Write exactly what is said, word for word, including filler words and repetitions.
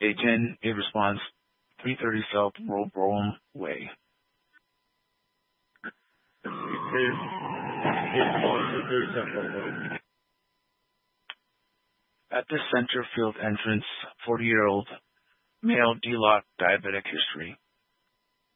A ten, A response, three thirty South Brougham Way. At the center field entrance, forty-year-old male D-Lock diabetic history.